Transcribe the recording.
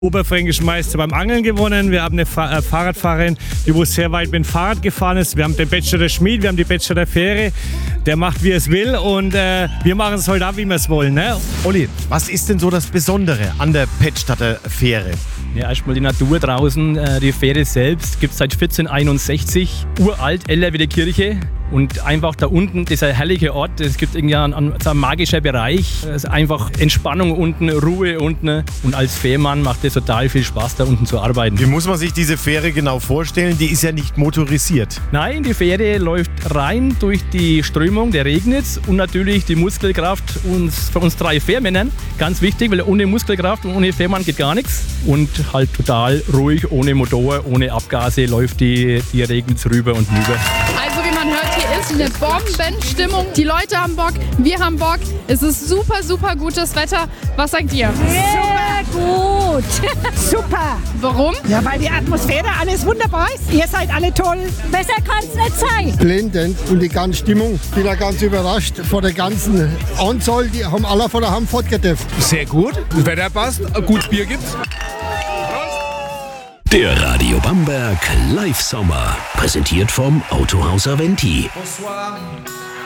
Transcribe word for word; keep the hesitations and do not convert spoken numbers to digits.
Oberfränkischen Meister beim Angeln gewonnen. Wir haben eine Fa- äh, Fahrradfahrerin, die wo sehr weit mit dem Fahrrad gefahren ist. Wir haben den Bachelor der Schmied, wir haben die Bachelor der Fähre. Der macht, wie er es will und äh, wir machen es halt auch, wie wir es wollen. Ne? Olli, was ist denn so das Besondere an der Pettstadter Fähre? Ja, erstmal die Natur draußen. Äh, die Fähre selbst gibt es seit vierzehnhunderteinundsechzig. Uralt, älter wie die Kirche. Und einfach da unten, dieser herrliche Ort, es gibt irgendwie einen, einen, so einen magischen Bereich. Es ist einfach Entspannung unten, Ruhe unten. Und als Fährmann macht es total viel Spaß, da unten zu arbeiten. Wie muss man sich diese Fähre genau vorstellen? Die ist ja nicht motorisiert. Nein, die Fähre läuft rein durch die Strömung der Regnitz und natürlich die Muskelkraft uns, für uns drei Fährmännern. Ganz wichtig, weil ohne Muskelkraft und ohne Fährmann geht gar nichts. Und halt total ruhig, ohne Motor, ohne Abgase läuft die, die Regnitz rüber und hinüber. Also wie man hört, hier ist eine Bombenstimmung. Die Leute haben Bock, wir haben Bock. Es ist super, super gutes Wetter. Was sagt ihr? Super gut. Super. Warum? Ja, weil die Atmosphäre alles wunderbar ist. Ihr seid alle toll. Besser kann es nicht sein. Blendend und die ganze Stimmung. Ich bin ja ganz überrascht von der ganzen Anzahl. Die haben alle von der Hand fortgedürft. Sehr gut. Das Wetter passt. Gut Bier gibt's. Der Radio Bamberg Live Sommer. Präsentiert vom Autohaus Aventi. Bonsoir.